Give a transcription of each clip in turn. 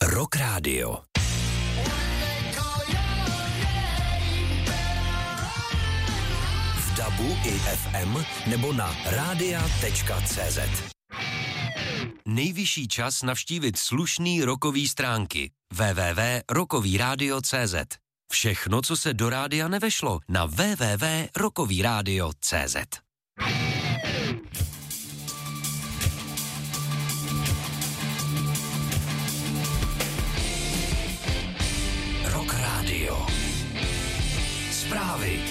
Rock Radio. V DABu i FM nebo na radia.cz. Nejvyšší čas navštívit slušný rockový stránky www.rockovyradio.cz. Všechno, co se do rádia nevešlo, na www.rockovyradio.cz. Rock Radio. Zprávy.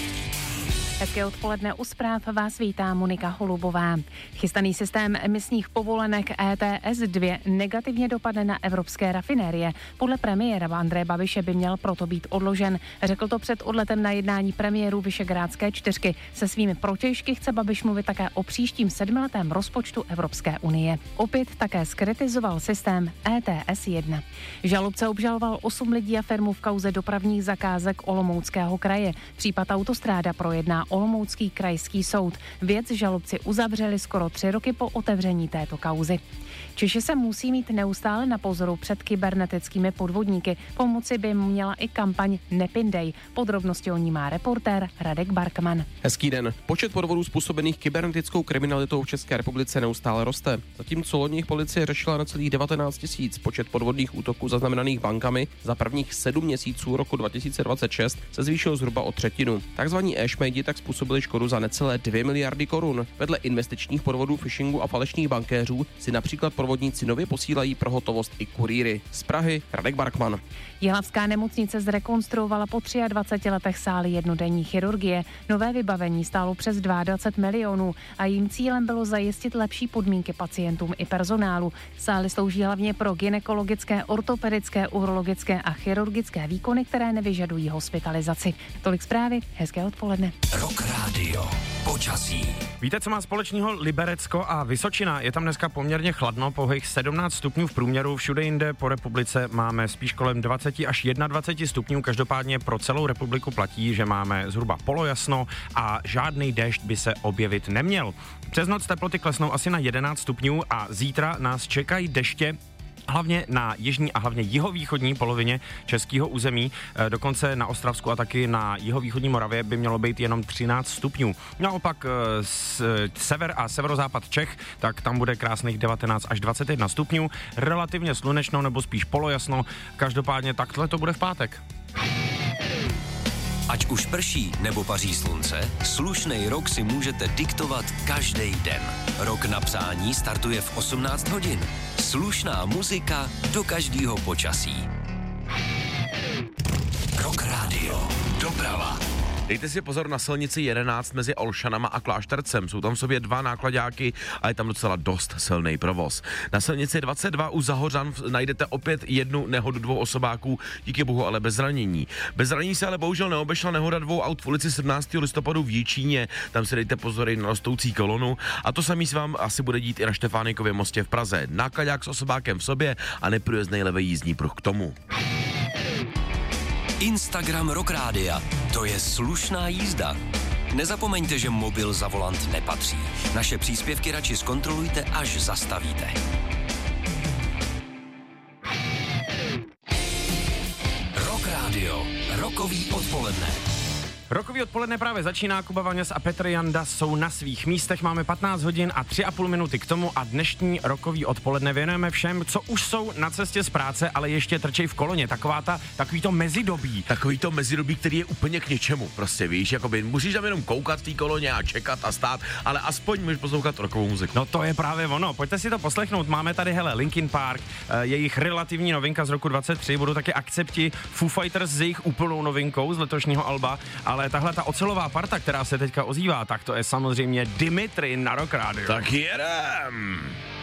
Hezké odpoledne, u zpráv vás vítá Monika Holubová. Chystaný systém emisních povolenek ETS 2 negativně dopadne na evropské rafinérie. Podle premiéra Andreje Babiše by měl proto být odložen. Řekl to před odletem na jednání premiérů Visegrádské čtyřky. Se svými protějšky chce Babiš mluvit také o příštím 7letém rozpočtu Evropské unie. Opět také zkritizoval systém ETS 1. Žalobce obžaloval 8 lidí a firmu v kauze dopravních zakázek Olomouckého kraje. Případ autostráda projedná Olomoucký krajský soud. Věc žalobci uzavřeli skoro 3 roky po otevření této kauzy. Češi se musí mít neustále na pozoru před kybernetickými podvodníky. Pomoci by měla i kampaň Nepindej. Podrobnosti o ní má reportér Radek Barkman. Hezký den. Počet podvodů způsobených kybernetickou kriminalitou v České republice neustále roste. Zatímco loni policie řešila na celých 19 000, počet podvodných útoků zaznamenaných bankami za prvních 7 měsíců roku 2026 se zvýšil zhruba o třetinu. Takzvaní e-šmejdi tak způsobili škodu za necelé 2 miliardy korun. Vedle investičních podvodů, phishingu a falešných bankéřů si například podvodníci nově posílají pro hotovost i kurýry. Z Prahy Radek Barkman. Jihlavská nemocnice zrekonstruovala po 23 letech sály jednodenní chirurgie. Nové vybavení stálo přes 22 milionů a jejím cílem bylo zajistit lepší podmínky pacientům i personálu. Sály slouží hlavně pro gynekologické, ortopedické, urologické a chirurgické výkony, které nevyžadují hospitalizaci. Tolik zprávy, hezké odpoledne. Rock Radio. Počasí. Víte, co má společného Liberecko a Vysočina? Je tam dneska poměrně chladno, pouhých 17 stupňů v průměru, všude jinde po republice máme spíš kolem 20 až 21 stupňů, každopádně pro celou republiku platí, že máme zhruba polojasno a žádný déšť by se objevit neměl. Přes noc teploty klesnou asi na 11 stupňů a zítra nás čekají deště, hlavně na jižní a hlavně jihovýchodní polovině českého území, dokonce na Ostravsku a taky na jihovýchodní Moravě by mělo být jenom 13 stupňů. Naopak sever a severozápad Čech, tak tam bude krásných 19 až 21 stupňů, relativně slunečno nebo spíš polojasno, každopádně takhle to bude v pátek. Ať už prší nebo paří slunce, slušnej rok si můžete diktovat každý den. Rok na psání startuje v 18 hodin. Slušná muzika do každého počasí. Rock Radio. Doprava. Dejte si pozor na silnici 11 mezi Olšanama a Kláštercem. Jsou tam v sobě 2 náklaďáky a je tam docela dost silný provoz. Na silnici 22 u Zahořan najdete opět jednu nehodu 2 osobáků, díky bohu ale bez zranění. Bez zranění se ale bohužel neobešla nehoda 2 aut v ulici 17. listopadu v Jičíně. Tam si dejte pozor i na rostoucí kolonu a to samý se vám asi bude dít i na Štefánikově mostě v Praze. Náklaďák s osobákem v sobě a neprůjezdnej levý jízdní pruh k tomu. Instagram Rock Rádia. To je slušná jízda. Nezapomeňte, že mobil za volant nepatří. Naše příspěvky radši zkontrolujte, až zastavíte. Rock Radio. Rokový odpoledne. Rokový odpoledne právě začíná, Kuba Vaněs a Petr Janda jsou na svých místech, máme 15 hodin a 3,5 minuty k tomu a dnešní rokový odpoledne věnujeme všem, co už jsou na cestě z práce, ale ještě trčej v koloně, takový to mezidobí. Takový to mezidobí, který je úplně k něčemu, prostě víš, jakoby můžeš tam jenom koukat v té koloně a čekat a stát, ale aspoň můžeš poslouchat rokovou muziku. No to je právě ono, pojďte si to poslechnout, máme tady Linkin Park, jejich relativní novinka z roku 23, budou taky Akcepti, Foo Fighters s jejich úplnou novinkou z letošního alba, ale tahle ta ocelová parta, která se teďka ozývá, tak to je samozřejmě Dimitri na Rock Radio. Tak jedem!